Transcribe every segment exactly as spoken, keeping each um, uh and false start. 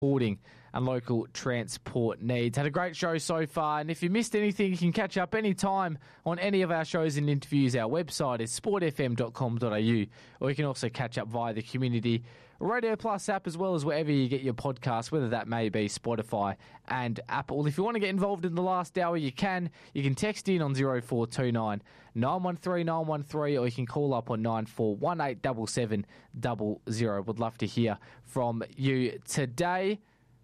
Boarding and local transport needs. Had a great show so far, and if you missed anything, you can catch up anytime on any of our shows and interviews. Our website is sport f m dot com dot a u, or you can also catch up via the Community Radio Plus app, as well as wherever you get your podcasts, whether that may be Spotify and Apple. If you want to get involved in the last hour, you can. You can text in on zero four two nine, nine one three, nine one three, or you can call up on nine four one eight seven seven zero zero. Would love to hear from you today.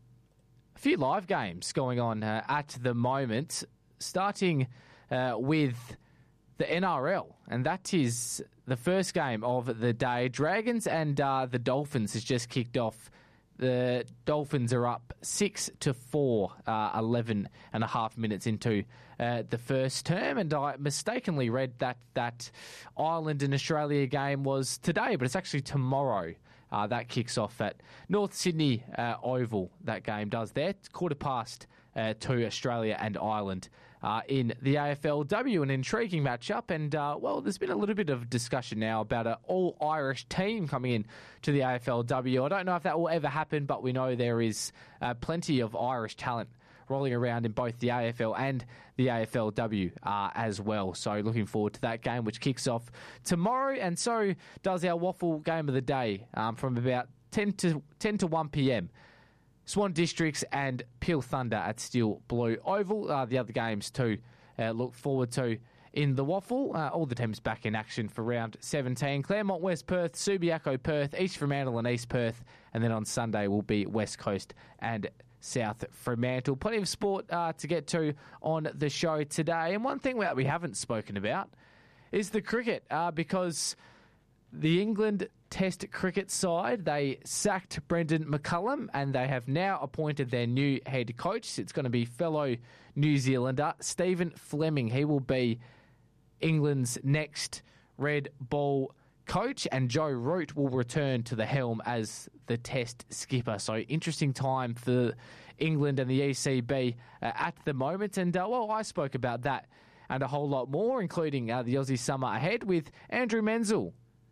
A few live games going on uh, at the moment, starting uh, with the N R L, and that is the first game of the day. Dragons and uh, the Dolphins has just kicked off. The Dolphins are up six to four, uh, eleven and a half minutes into uh, the first term, and I mistakenly read that that Ireland and Australia game was today, but it's actually tomorrow. Uh, that kicks off at North Sydney uh, Oval. That game does there. It's quarter past uh, to Australia and Ireland uh, in the A F L W. An intriguing matchup. And, uh, well, there's been a little bit of discussion now about an all-Irish team coming in to the A F L W. I don't know if that will ever happen, but we know there is uh, plenty of Irish talent rolling around in both the A F L and the A F L W uh, as well. So looking forward to that game, which kicks off tomorrow, and so does our waffle game of the day um, from about ten to one p.m. Swan Districts and Peel Thunder at Steel Blue Oval. Uh, the other games too uh, look forward to in the waffle. Uh, all the teams back in action for round seventeen. Claremont, West Perth, Subiaco, Perth, East Fremantle and East Perth, and then on Sunday will be West Coast and South Fremantle. Plenty of sport uh, to get to on the show today. And one thing that we haven't spoken about is the cricket, uh, because the England Test cricket side, they sacked Brendan McCullum and they have now appointed their new head coach. It's going to be fellow New Zealander Stephen Fleming. He will be England's next red ball coach, and Joe Root will return to the helm as the Test skipper. So interesting time for England and the E C B uh, at the moment. And, uh, well, I spoke about that and a whole lot more, including uh, the Aussie summer ahead, with Andrew Menzel,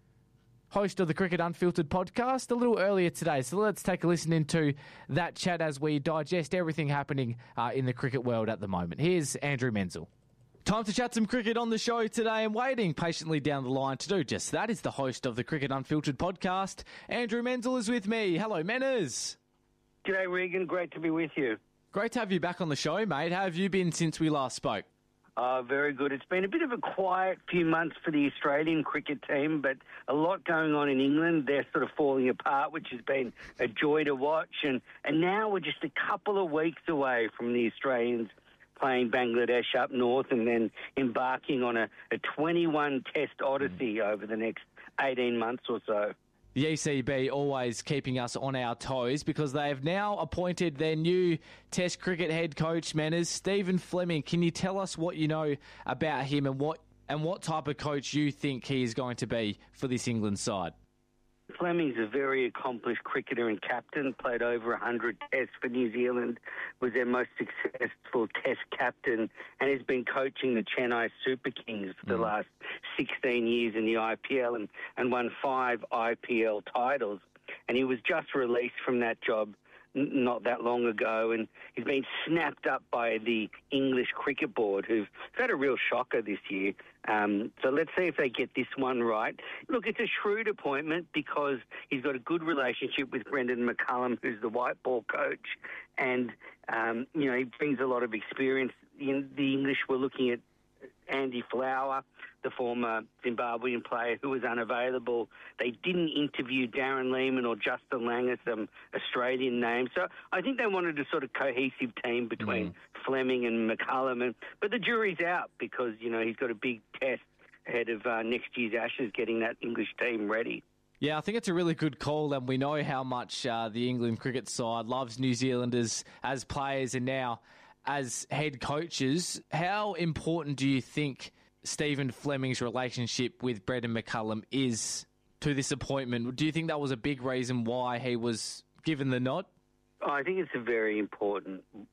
host of the Cricket Unfiltered podcast, a little earlier today. So let's take a listen into that chat as we digest everything happening uh, in the cricket world at the moment. Here's Andrew Menzel. Time to chat some cricket on the show today, and waiting patiently down the line to do just that is the host of the Cricket Unfiltered podcast. Andrew Menzel is with me. Hello, Menners. G'day, Regan. Great to be with you. Great to have you back on the show, mate. How have you been since we last spoke? Uh, very good. It's been a bit of a quiet few months for the Australian cricket team, but a lot going on in England. They're sort of falling apart, which has been a joy to watch. And, and now we're just a couple of weeks away from the Australians playing Bangladesh up north and then embarking on a, a twenty-one test odyssey mm. over the next eighteen months or so. The E C B always keeping us on our toes because they have now appointed their new Test cricket head coach, Menners, Stephen Fleming. Can you tell us what you know about him and what and what type of coach you think he is going to be for this England side? Fleming's a very accomplished cricketer and captain, played over one hundred tests for New Zealand, was their most successful test captain, and has been coaching the Chennai Super Kings for the mm. last sixteen years in the I P L and, and won five I P L titles. And he was just released from that job n- not that long ago, and he's been snapped up by the English Cricket Board, who've had a real shocker this year. Um, so let's see if they get this one right. Look, it's a shrewd appointment because he's got a good relationship with Brendan McCullum, who's the white ball coach, and um, you know, he brings a lot of experience. In the English were looking at Andy Flower, the former Zimbabwean player who was unavailable. They didn't interview Darren Lehman or Justin Langer, some Australian names. So I think they wanted a sort of cohesive team between mm. Fleming and McCullum. And, but the jury's out because, you know, he's got a big test ahead of uh, next year's Ashes, getting that English team ready. Yeah, I think it's a really good call, and we know how much uh, the England cricket side loves New Zealanders as players and now as head coaches. How important do you think Stephen Fleming's relationship with Brendan McCullum is to this appointment? Do you think that was a big reason why he was given the nod? I think it's a very important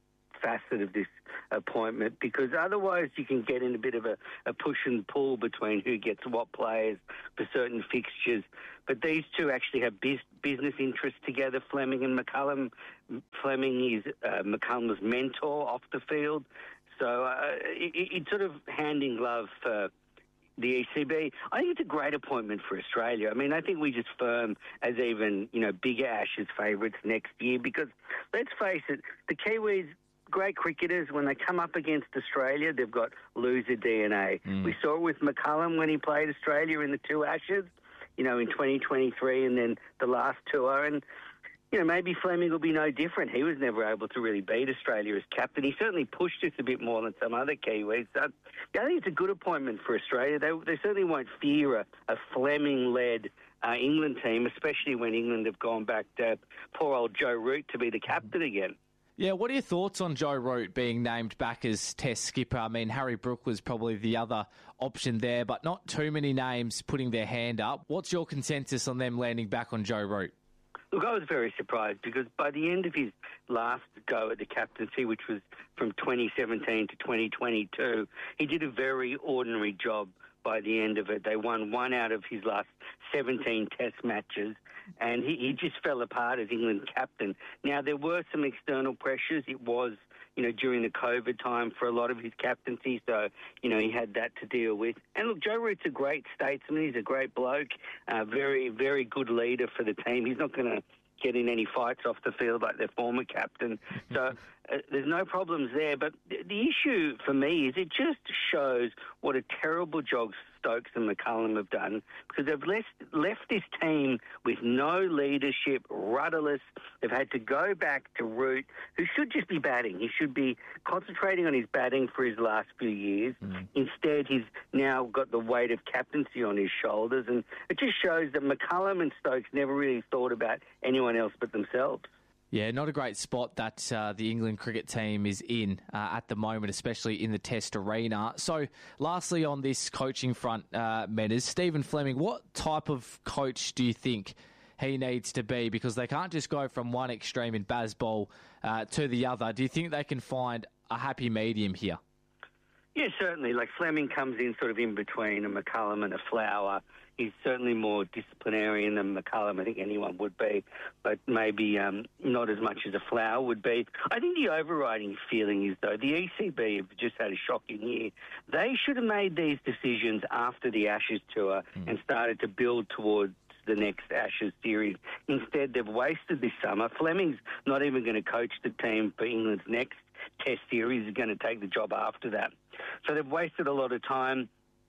facet of this appointment, because otherwise you can get in a bit of a, a push and pull between who gets what players for certain fixtures. But these two actually have biz, business interests together, Fleming and McCullum. Fleming is uh, McCullum's mentor off the field. So uh, it, it's sort of hand in glove for the E C B. I think it's a great appointment for Australia. I mean, I think we just firm as even, you know, bigger Ashes favourites next year, because let's face it, the Kiwis, great cricketers, when they come up against Australia, they've got loser D N A. Mm. We saw it with McCullum when he played Australia in the two Ashes, you know, in twenty twenty-three and then the last tour. And, you know, maybe Fleming will be no different. He was never able to really beat Australia as captain. He certainly pushed us a bit more than some other Kiwis. So I think it's a good appointment for Australia. They, they certainly won't fear a, a Fleming-led uh, England team, especially when England have gone back to poor old Joe Root to be the captain again. Yeah, what are your thoughts on Joe Root being named back as Test skipper? I mean, Harry Brook was probably the other option there, but not too many names putting their hand up. What's your consensus on them landing back on Joe Root? Look, I was very surprised, because by the end of his last go at the captaincy, which was from twenty seventeen to twenty twenty-two, he did a very ordinary job by the end of it. They won one out of his last seventeen Test matches, and he, he just fell apart as England captain. Now, there were some external pressures. It was, you know, during the COVID time for a lot of his captaincy, so, you know, he had that to deal with. And look, Joe Root's a great statesman. He's a great bloke, uh, very, very good leader for the team. He's not going to get in any fights off the field like their former captain. So uh, there's no problems there. But th- the issue for me is it just shows what a terrible job Stokes and McCullum have done, because they've left, left this team with no leadership, rudderless. They've had to go back to Root, who should just be batting. He should be concentrating on his batting for his last few years. Mm. Instead, he's now got the weight of captaincy on his shoulders, and it just shows that McCullum and Stokes never really thought about anyone else but themselves. Yeah, not a great spot that uh, the England cricket team is in uh, at the moment, especially in the Test arena. So, lastly on this coaching front, uh, Menners, Stephen Fleming, what type of coach do you think he needs to be? Because they can't just go from one extreme in Bazball uh, to the other. Do you think they can find a happy medium here? Yeah, certainly. Like, Fleming comes in sort of in between a McCullum and a Flower. He's certainly more disciplinarian than McCullum, I think anyone would be, but maybe um, not as much as a Flower would be. I think the overriding feeling is, though, the E C B have just had a shocking year. They should have made these decisions after the Ashes tour mm. and started to build towards the next Ashes series. Instead, they've wasted this summer. Fleming's not even going to coach the team for England's next Test series. He's going to take the job after that. So they've wasted a lot of time,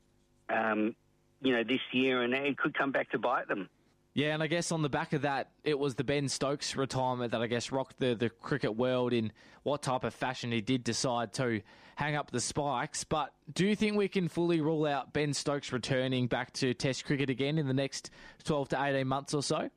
um, you know, this year, and it could come back to bite them. Yeah, and I guess on the back of that, it was the Ben Stokes retirement that I guess rocked the, the cricket world in what type of fashion he did decide to hang up the spikes. But do you think we can fully rule out Ben Stokes returning back to Test cricket again in the next twelve to eighteen months or so?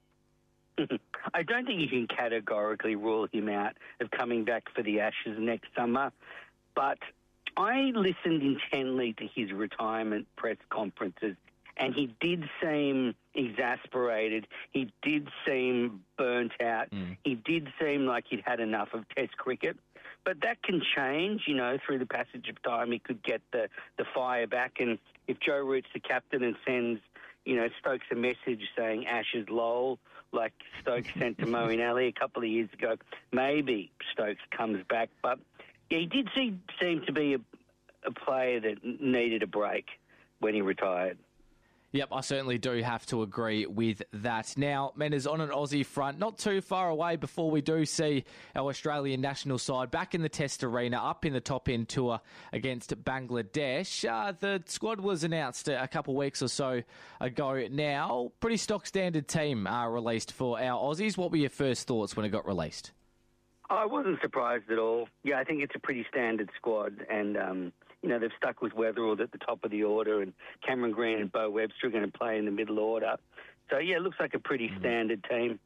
I don't think you can categorically rule him out of coming back for the Ashes next summer, but I listened intently to his retirement press conferences, and he did seem exasperated. He did seem burnt out. Mm. He did seem like he'd had enough of Test cricket. But that can change, you know, through the passage of time. He could get the, the fire back. And if Joe Root's the captain and sends, you know, Stokes a message saying Ashes lol, like Stokes sent to Moeen Ali a couple of years ago, maybe Stokes comes back. But yeah, he did see, seem to be a, a player that needed a break when he retired. Yep, I certainly do have to agree with that. Now, Menners, on an Aussie front, not too far away before we do see our Australian national side back in the Test arena, up in the top-end tour against Bangladesh. Uh, the squad was announced a couple of weeks or so ago now. Pretty stock-standard team uh, released for our Aussies. What were your first thoughts when it got released? I wasn't surprised at all. Yeah, I think it's a pretty standard squad, and um, you know, they've stuck with Weatherald at the top of the order, and Cameron Green and Bo Webster are going to play in the middle order. So, yeah, it looks like a pretty mm-hmm. standard team.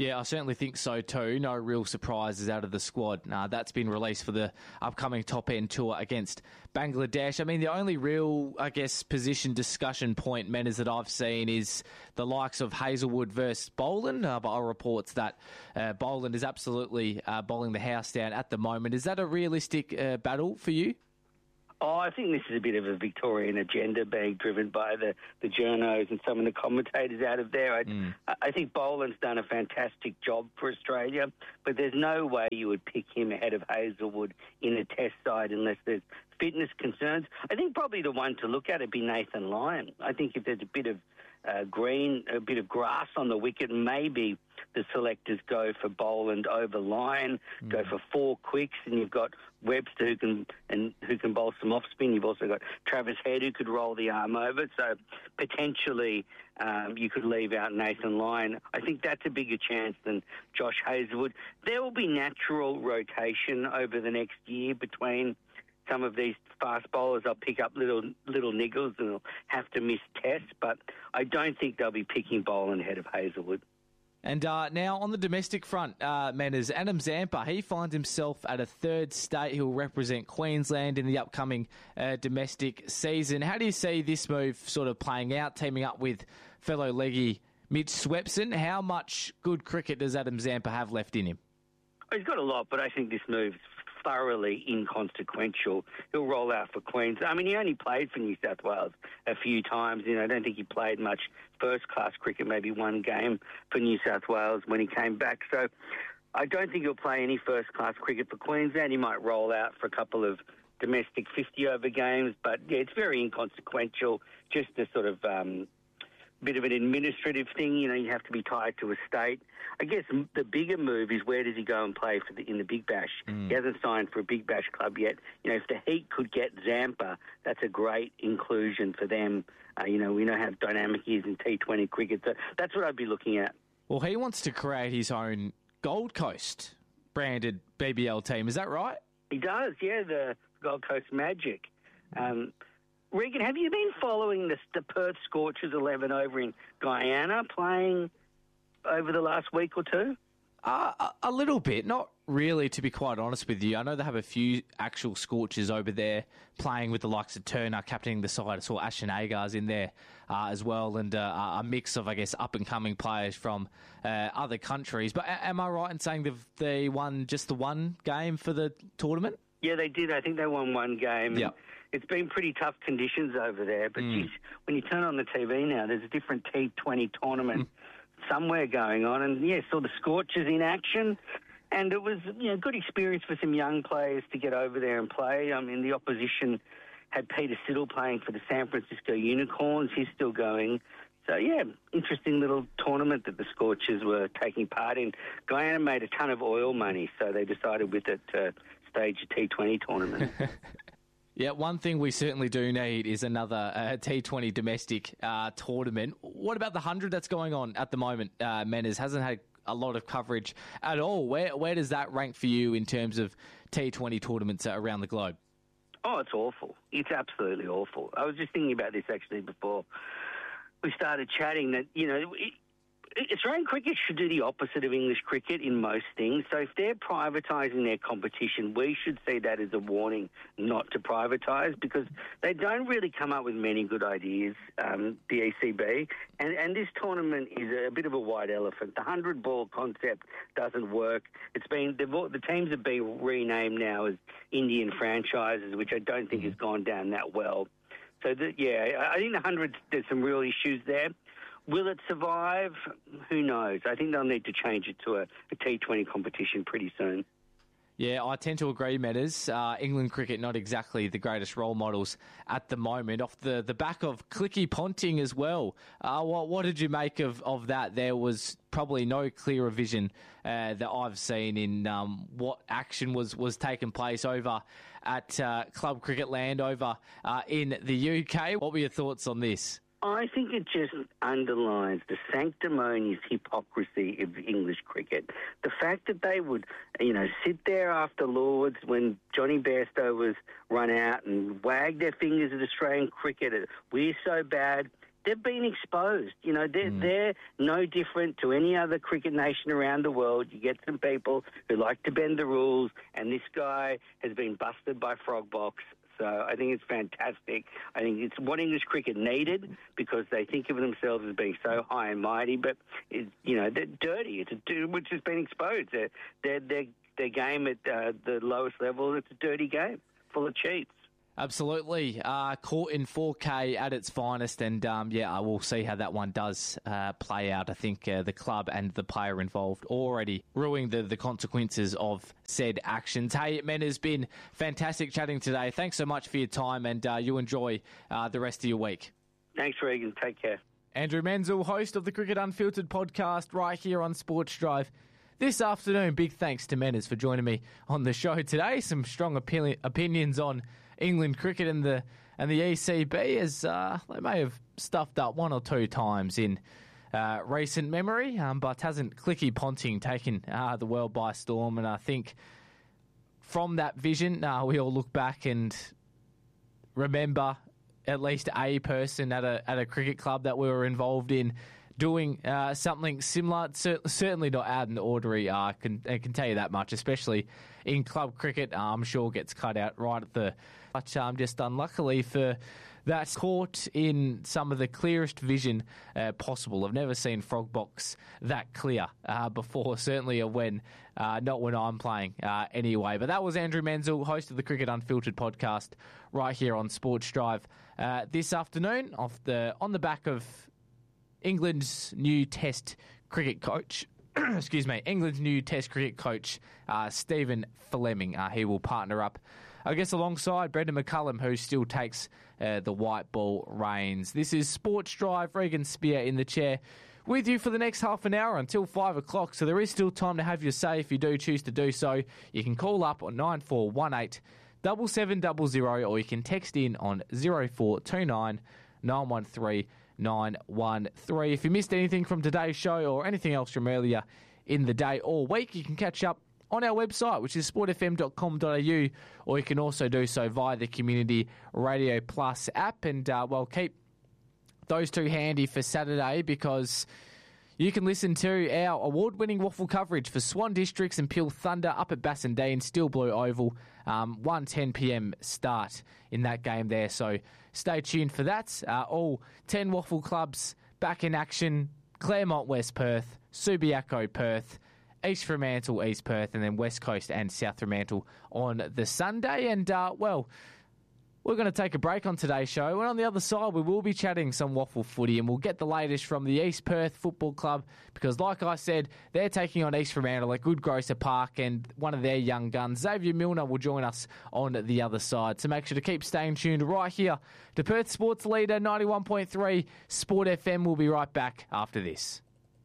Yeah, I certainly think so too. No real surprises out of the squad. Nah, that's been released for the upcoming top-end tour against Bangladesh. I mean, the only real, I guess, position discussion point, Menners, that I've seen is the likes of Hazelwood versus Boland. Uh, but I reports that uh, Boland is absolutely uh, bowling the house down at the moment. Is that a realistic uh, battle for you? Oh, I think this is a bit of a Victorian agenda being driven by the, the journos and some of the commentators out of there. I, mm. I think Boland's done a fantastic job for Australia, but there's no way you would pick him ahead of Hazelwood in a test side unless there's fitness concerns. I think probably the one to look at would be Nathan Lyon. I think if there's a bit of uh, green, a bit of grass on the wicket, maybe the selectors go for Boland over Lyon, mm. go for four quicks, and you've got Webster who can and who can bowl some off spin. You've also got Travis Head who could roll the arm over. So potentially um, you could leave out Nathan Lyon. I think that's a bigger chance than Josh Hazelwood. There will be natural rotation over the next year between some of these fast bowlers. They'll pick up little little niggles and they'll have to miss tests, but I don't think they'll be picking Boland ahead of Hazelwood. And uh, now on the domestic front, uh, Menners, Adam Zampa, he finds himself at a third state. He'll represent Queensland in the upcoming uh, domestic season. How do you see this move sort of playing out, teaming up with fellow leggy Mitch Swepson? How much good cricket does Adam Zampa have left in him? He's got a lot, but I think this move's thoroughly inconsequential. He'll roll out for Queensland. I mean, he only played for New South Wales a few times. You know, I don't think he played much first-class cricket, maybe one game for New South Wales when he came back. So I don't think he'll play any first-class cricket for Queensland. He might roll out for a couple of domestic fifty-over games, but, yeah, it's very inconsequential, just a sort of um, bit of an administrative thing. You know, you have to be tied to a state. I guess the bigger move is where does he go and play for the, in the Big Bash? Mm. He hasn't signed for a Big Bash club yet. You know, if the Heat could get Zampa, that's a great inclusion for them. Uh, you know, we know how dynamic he is in T twenty cricket. So that's what I'd be looking at. Well, he wants to create his own Gold Coast branded B B L team. Is that right? He does, yeah, the Gold Coast Magic. Um, Regan, have you been following the, the Perth Scorchers eleven over in Guyana playing over the last week or two? Uh, a, a little bit, not really, to be quite honest with you. I know they have a few actual Scorchers over there playing with the likes of Turner, captaining the side. I saw Ashton Agar's in there uh, as well, and uh, a mix of, I guess, up-and-coming players from uh, other countries. But a- am I right in saying they've they won just the one game for the tournament? Yeah, they did. I think they won one game. Yeah. It's been pretty tough conditions over there, but mm. geez, when you turn on the T V now, there's a different T twenty tournament mm. somewhere going on, and yeah, saw the Scorchers in action, and it was, you know, good experience for some young players to get over there and play. I mean, the opposition had Peter Siddle playing for the San Francisco Unicorns. He's still going. So, yeah, interesting little tournament that the Scorchers were taking part in. Guyana made a ton of oil money, so they decided with it to stage a T twenty tournament. Yeah, one thing we certainly do need is another uh, T twenty domestic uh, tournament. What about the one hundred that's going on at the moment, uh, Menners? Hasn't had a lot of coverage at all. Where where does that rank for you in terms of T twenty tournaments around the globe? Oh, it's awful. It's absolutely awful. I was just thinking about this actually before we started chatting that, you know, it, Australian cricket should do the opposite of English cricket in most things. So if they're privatising their competition, we should see that as a warning not to privatise, because they don't really come up with many good ideas, um, the E C B. And, and this tournament is a bit of a white elephant. The hundred-ball concept doesn't work. It's been the, the teams have been renamed now as Indian franchises, which I don't think has gone down that well. So, the, yeah, I think the hundred, there's some real issues there. Will it survive? Who knows? I think they'll need to change it to a, a T twenty competition pretty soon. Yeah, I tend to agree, Menners. Uh, England cricket not exactly the greatest role models at the moment. Off the, the back of Clicky Ponting as well. Uh, what, what did you make of, of that? There was probably no clearer vision uh, that I've seen in um, what action was, was taking place over at uh, Club Cricket Land over uh, in the U K. What were your thoughts on this? I think it just underlines the sanctimonious hypocrisy of English cricket. The fact that they would, you know, sit there after Lords when Johnny Bairstow was run out and wag their fingers at Australian cricket. We're so bad. they've been exposed. You know, they're, mm. they're no different to any other cricket nation around the world. You get some people who like to bend the rules, and this guy has been busted by Frogbox. So I think it's fantastic. I think it's what English cricket needed because they think of themselves as being so high and mighty, but, it, you know, they're dirty, it's a, which has been exposed. They're, they're, they're, their game at uh, the lowest level, it's a dirty game full of cheats. Absolutely. Uh, caught in four K at its finest, and um, yeah, I will see how that one does uh, play out. I think uh, the club and the player involved already ruining the, the consequences of said actions. Hey, Men, has been fantastic chatting today. Thanks so much for your time, and uh, you enjoy uh, the rest of your week. Thanks, Regan. Take care. Andrew Menzel, host of the Cricket Unfiltered podcast right here on Sports Drive. This afternoon, big thanks to Menners for joining me on the show today. Some strong opini- opinions on England cricket and the and the E C B, as uh, they may have stuffed up one or two times in uh, recent memory, um, but hasn't Clicky Ponting taken uh, the world by storm? And I think from that vision, uh, we all look back and remember at least a person at a at a cricket club that we were involved in doing uh, something similar. Certainly not Aden Audrey, uh, I can, I can tell you that much, especially in club cricket. Uh, I'm sure gets cut out right at the... But um, just unluckily for that, caught in some of the clearest vision uh, possible. I've never seen Frogbox that clear uh, before, certainly when, uh, not when I'm playing uh, anyway. But that was Andrew Menzel, host of the Cricket Unfiltered podcast right here on Sports Drive uh, this afternoon off the on the back of England's new Test cricket coach, excuse me, England's new Test cricket coach, uh, Stephen Fleming. Uh, he will partner up, I guess, alongside Brendan McCullum, who still takes uh, the white ball reins. This is Sports Drive. Regan Spear in the chair with you for the next half an hour until five o'clock. So there is still time to have your say if you do choose to do so. You can call up on nine four one eight, seven seven zero zero, or you can text in on zero four two nine, nine one three, nine one three. If you missed anything from today's show or anything else from earlier in the day or week, you can catch up on our website, which is sport f m dot com dot a u, or you can also do so via the Community Radio Plus app. And, uh, well, keep those two handy for Saturday because you can listen to our award-winning waffle coverage for Swan Districts and Peel Thunder up at Bassendean, Steel Blue Oval, um, one ten p m start in that game there. So stay tuned for that. Uh, all ten waffle clubs back in action. Claremont, West Perth, Subiaco, Perth, East Fremantle, East Perth, and then West Coast and South Fremantle on the Sunday. And, uh, well, we're going to take a break on today's show. And on the other side, we will be chatting some waffle footy, and we'll get the latest from the East Perth Football Club because, like I said, they're taking on East Fremantle at Good Grocer Park, and one of their young guns, Xavier Milner, will join us on the other side. So make sure to keep staying tuned right here to Perth Sports Leader ninety-one point three Sport F M. We'll be right back after this.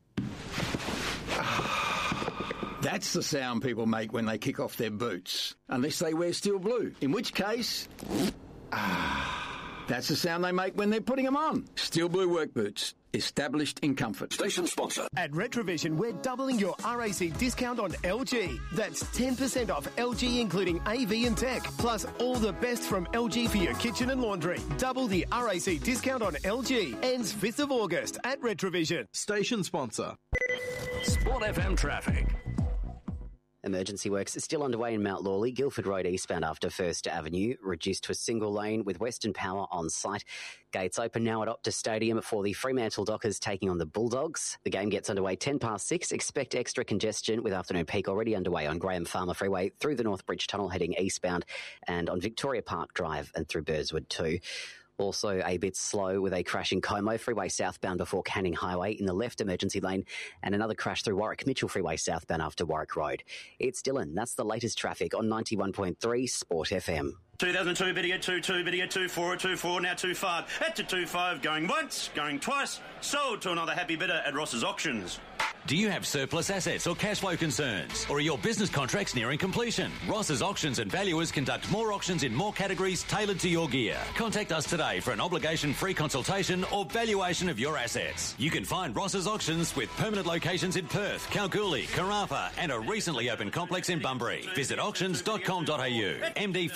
That's the sound people make when they kick off their boots, unless they wear steel blue, in which case... Ah, that's the sound they make when they're putting them on. Steel Blue work boots, established in comfort. Station sponsor. At Retrovision, we're doubling your R A C discount on L G. That's ten percent off L G, including A V and tech, plus all the best from L G for your kitchen and laundry. Double the R A C discount on L G. Ends fifth of August at Retrovision. Station sponsor. Sport F M traffic. Emergency works are still underway in Mount Lawley, Guildford Road eastbound after First Avenue, reduced to a single lane with Western Power on site. Gates open now at Optus Stadium for the Fremantle Dockers taking on the Bulldogs. The game gets underway ten past six. Expect extra congestion with afternoon peak already underway on Graham Farmer Freeway through the North Bridge Tunnel heading eastbound and on Victoria Park Drive and through Burswood too. Also a bit slow with a crash in Como Freeway southbound before Canning Highway in the left emergency lane, and another crash through Warwick Mitchell Freeway southbound after Warwick Road. It's Dylan. That's the latest traffic on ninety-one point three Sport F M. two thousand two, video two two, video two four, two four, now two five. At to two five, going once, going twice. Sold to another happy bidder at Ross's Auctions. Do you have surplus assets or cash flow concerns? Or are your business contracts nearing completion? Ross's Auctions and Valuers conduct more auctions in more categories tailored to your gear. Contact us today for an obligation-free consultation or valuation of your assets. You can find Ross's Auctions with permanent locations in Perth, Kalgoorlie, Carafa and a recently opened complex in Bunbury. Visit auctions dot com dot a u. M D five six eight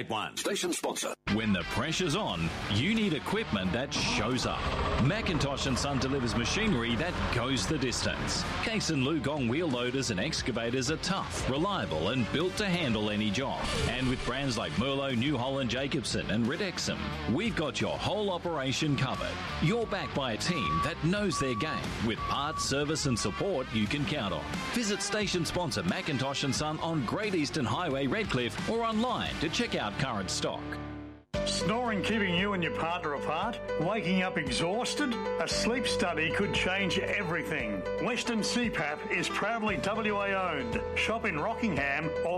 eight one. Station sponsor. When the pressure's on, you need equipment that shows up. Macintosh and Son delivers machinery that goes the distance. Case and Lugong wheel loaders and excavators are tough, reliable and built to handle any job. And with brands like Merlot, New Holland, Jacobson and Ridexum, we've got your whole operation covered. You're backed by a team that knows their game with parts, service and support you can count on. Visit station sponsor Macintosh and Son on Great Eastern Highway, Redcliffe, or online to check out current stock. Snoring keeping you and your partner apart? Waking up exhausted? A sleep study could change everything. Western C PAP is proudly W A owned. Shop in Rockingham or